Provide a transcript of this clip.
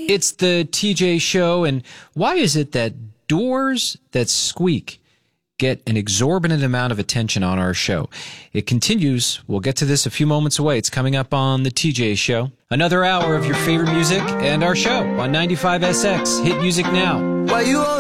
It's the TJ Show, and why is it that doors that squeak get an exorbitant amount of attention on our show? It continues. We'll get to this a few moments away. It's coming up on the TJ Show. Another hour of your favorite music and our show on 95SX. Hit music now. Why you